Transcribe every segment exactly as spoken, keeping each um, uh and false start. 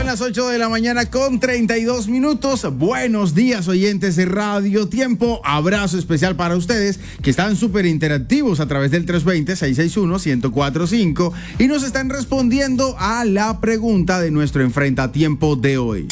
Son las ocho de la mañana con treinta y dos minutos. Buenos días, oyentes de Radio Tiempo. Abrazo especial para ustedes que están súper interactivos a través del tres dos cero, seis seis uno, uno cero cuatro cinco y nos están respondiendo a la pregunta de nuestro enfrentatiempo de hoy.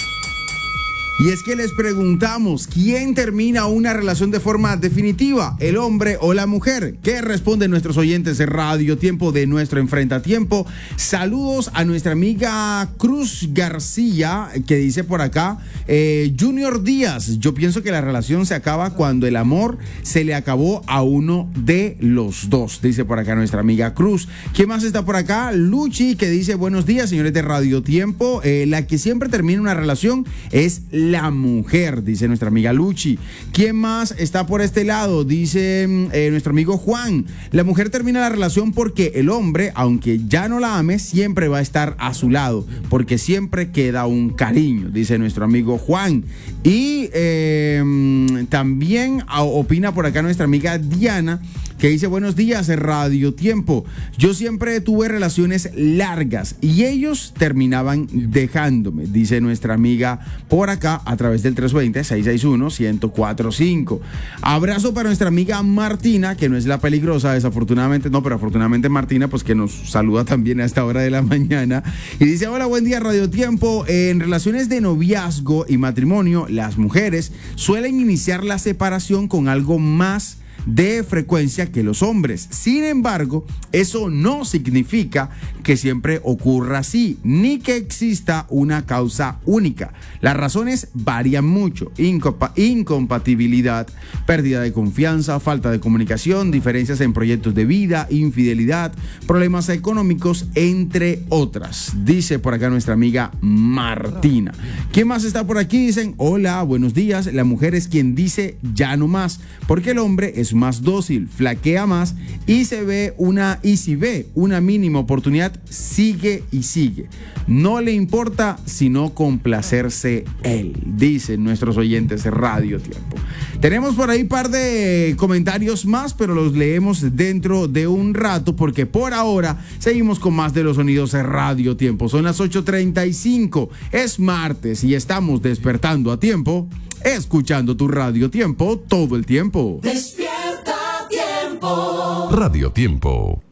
Y es que les preguntamos, ¿quién termina una relación de forma definitiva, el hombre o la mujer? ¿Qué responden nuestros oyentes de Radio Tiempo de nuestro enfrentatiempo? Saludos a nuestra amiga Cruz García, que dice por acá, eh, Junior Díaz, yo pienso que la relación se acaba cuando el amor se le acabó a uno de los dos, dice por acá nuestra amiga Cruz. ¿Quién más está por acá? Luchi, que dice, buenos días, señores de Radio Tiempo, eh, la que siempre termina una relación es la mujer, dice nuestra amiga Luchi. ¿Quién más está por este lado? Dice eh, nuestro amigo Juan, la mujer termina la relación porque el hombre, aunque ya no la ame, siempre va a estar a su lado, porque siempre queda un cariño, dice nuestro amigo Juan. Y eh, también opina por acá nuestra amiga Diana, que dice, buenos días, Radio Tiempo. Yo siempre tuve relaciones largas y ellos terminaban dejándome, dice nuestra amiga por acá a través del tres dos cero, seis seis uno, uno cero cuatro cinco. Abrazo para nuestra amiga Martina, que no es la peligrosa, desafortunadamente, no, pero afortunadamente Martina, pues que nos saluda también a esta hora de la mañana. Y dice, hola, buen día, Radio Tiempo. En relaciones de noviazgo y matrimonio, las mujeres suelen iniciar la separación con algo más de frecuencia que los hombres. Sin embargo, eso no significa que siempre ocurra así, ni que exista una causa única. Las razones varían mucho: Incompa- incompatibilidad, pérdida de confianza, falta de comunicación, diferencias en proyectos de vida, infidelidad, problemas económicos, entre otras, dice por acá nuestra amiga Martina. ¿Quién más está por aquí? Dicen, hola, buenos días. La mujer es quien dice ya no más, porque el hombre es más dócil, flaquea más y se ve una y si ve una mínima oportunidad, sigue y sigue. No le importa sino complacerse él, dicen nuestros oyentes de Radio Tiempo. Tenemos por ahí un par de comentarios más, pero los leemos dentro de un rato, porque por ahora seguimos con más de los sonidos de Radio Tiempo. Son las ocho treinta y cinco, es martes y estamos despertando a tiempo, escuchando tu Radio Tiempo todo el tiempo. Despierta Tiempo. Radio Tiempo.